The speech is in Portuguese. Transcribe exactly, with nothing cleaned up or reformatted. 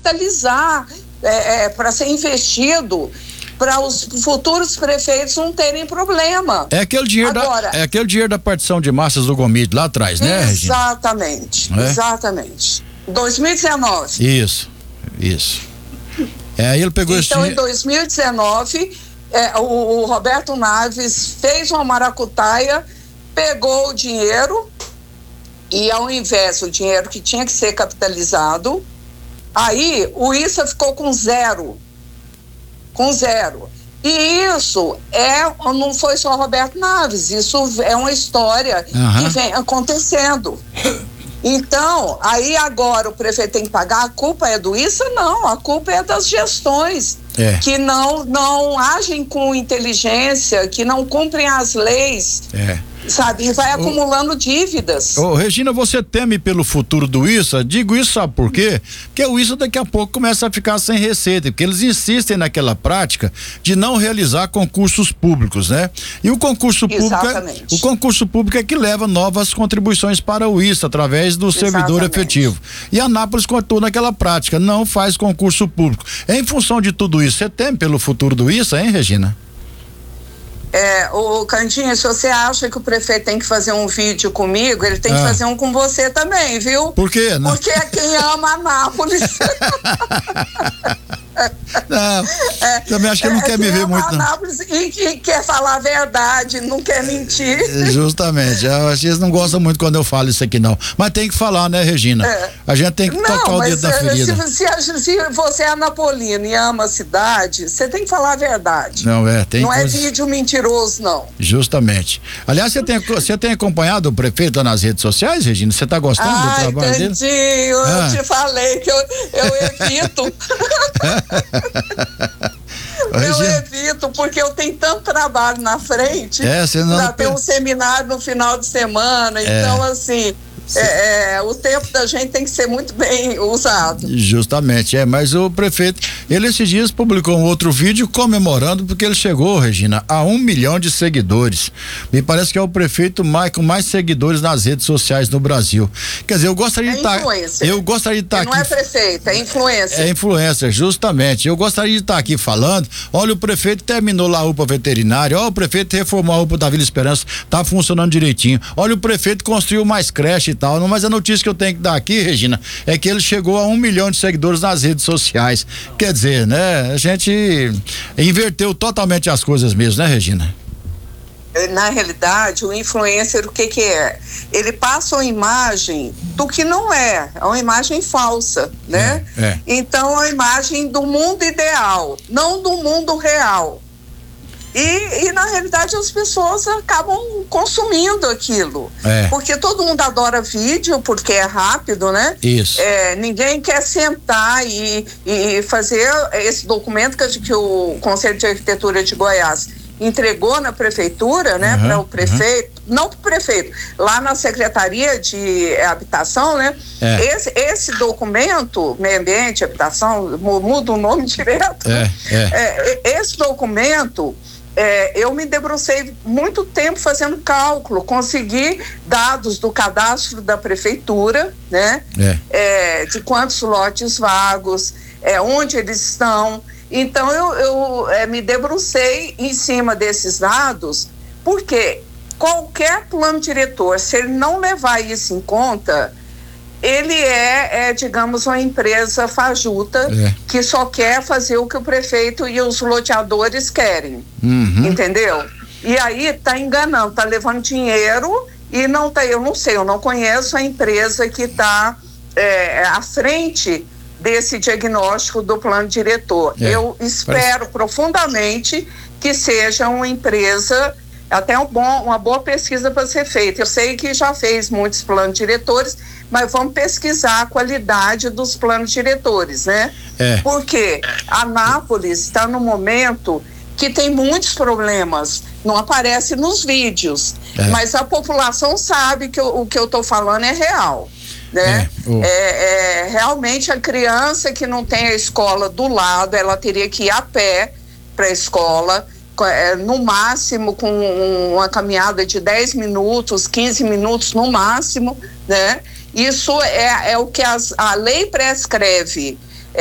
capitalizar, é, é, para ser investido, para os futuros prefeitos não terem problema. É aquele dinheiro, Agora, da, é aquele dinheiro da partição de massas do Gomide lá atrás, né, Regina? Exatamente, é? exatamente. dois mil e dezenove. Isso, isso. É, aí ele pegou esse Então, dinheiro... em dois mil e dezenove, é, o, o Roberto Naves fez uma maracutaia, pegou o dinheiro e, ao invés do dinheiro que tinha que ser capitalizado, aí o I S A ficou com zero. Com zero. E isso é, não foi só Roberto Naves, isso é uma história uhum. que vem acontecendo. Então, aí agora o prefeito tem que pagar, a culpa é do I S A? Não, a culpa é das gestões é. que não, não agem com inteligência, que não cumprem as leis. É. Sabe, e vai acumulando ô, dívidas. Ô, Regina, você teme pelo futuro do I S A? Digo isso, sabe por quê? Porque o I S A daqui a pouco começa a ficar sem receita, porque eles insistem naquela prática de não realizar concursos públicos, né? E o concurso público é, o concurso público é que leva novas contribuições para o I S A através do servidor Exatamente. efetivo. E a Anápolis continua naquela prática, não faz concurso público. Em função de tudo isso, você teme pelo futuro do I S A, hein, Regina? É, o Candinha, se você acha que o prefeito tem que fazer um vídeo comigo, ele tem ah. que fazer um com você também, viu? Por quê? Não? Porque é quem ama Anápolis. Não, é, também acho que ele não é, quer me ver muito, Anápolis não. E que quer falar a verdade, não quer mentir. Justamente, eu acho que eles não gostam muito quando eu falo isso aqui, não. Mas tem que falar, né, Regina? É. A gente tem que não, tocar o dedo na ferida. Se, se, se você é anapolino e ama a cidade, você tem que falar a verdade. Não é, tem Não coisa... é vídeo mentiroso, não. Justamente. Aliás, você tem, você tem acompanhado o prefeito lá nas redes sociais, Regina? Você tá gostando Ai, do trabalho Candinho, dele? Eu ah. te falei que eu, eu evito. Eu evito, porque eu tenho tanto trabalho na frente. É, você não... Já tem um seminário no final de semana, é. então assim, é, é, o tempo da gente tem que ser muito bem usado. Justamente, é, mas o prefeito, ele esses dias publicou um outro vídeo comemorando porque ele chegou, Regina, a um milhão de seguidores. Me parece que é o prefeito mais, com mais seguidores nas redes sociais no Brasil. Quer dizer, eu gostaria é de estar. Influencer. Eu gostaria de estar aqui. Não é prefeito, é influencer. É influencer, justamente. Eu gostaria de estar aqui falando. Olha, o prefeito terminou lá a U P A veterinária. Olha, o prefeito reformou a U P A da Vila Esperança, tá funcionando direitinho. Olha, o prefeito construiu mais creche e tal. Mas a notícia que eu tenho que dar aqui, Regina, é que ele chegou a um milhão de seguidores nas redes sociais. Quer dizer, né? A gente inverteu totalmente as coisas mesmo, né, Regina? Na realidade, o influencer, o que que é? Ele passa uma imagem do que não é, é uma imagem falsa, né? É, é. Então, a imagem do mundo ideal, não do mundo real. E, e na realidade as pessoas acabam consumindo aquilo, é. porque todo mundo adora vídeo, porque é rápido, né? Isso. É, ninguém quer sentar e, e fazer esse documento que, que o Conselho de Arquitetura de Goiás entregou na prefeitura, né, uhum, para o prefeito, uhum. não para o prefeito, lá na Secretaria de Habitação, né? É. Esse, esse documento, meio ambiente, habitação, muda o nome direto. É, é. É, esse documento, é, eu me debrucei muito tempo fazendo cálculo, consegui dados do cadastro da prefeitura, né? É. É, de quantos lotes vagos, é, onde eles estão. Então eu, eu é, me debrucei em cima desses dados, porque qualquer plano diretor, se ele não levar isso em conta, ele é, é digamos, uma empresa fajuta é. que só quer fazer o que o prefeito e os loteadores querem, uhum. entendeu? E aí tá enganando, tá levando dinheiro e não tá, eu não sei, eu não conheço a empresa que tá é, à frente desse diagnóstico do plano diretor. É, eu espero parece... profundamente que seja uma empresa, até um bom, uma boa pesquisa para ser feita. Eu sei que já fez muitos planos diretores, mas vamos pesquisar a qualidade dos planos diretores, né? É. Porque Anápolis está no momento que tem muitos problemas, não aparece nos vídeos, é. mas a população sabe que eu, o que eu estou falando é real. Né? É, oh. é, é, realmente a criança que não tem a escola do lado, ela teria que ir a pé para a escola, é, no máximo com uma caminhada de dez minutos, quinze minutos no máximo, né? Isso é, é o que as, a lei prescreve.